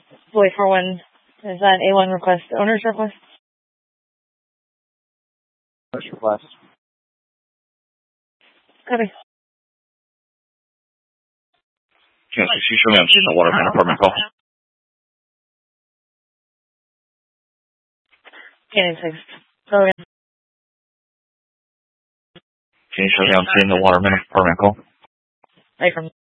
Wait for one. Is that an A1 request? Owner's request? Owner's request. Copy. Can you show me I'm seeing the Waterman apartment call? Canyon 6. So again. Can you show me I'm seeing the Waterman apartment call? Right from